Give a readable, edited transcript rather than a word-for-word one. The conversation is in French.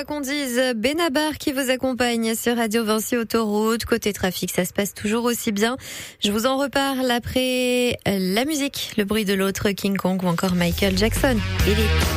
qu'on dise, Benabar qui vous accompagne sur Radio Vinci Autoroute. Côté trafic, ça se passe toujours aussi bien. Je vous en reparle après la musique, le bruit de l'autre, King Kong ou encore Michael Jackson.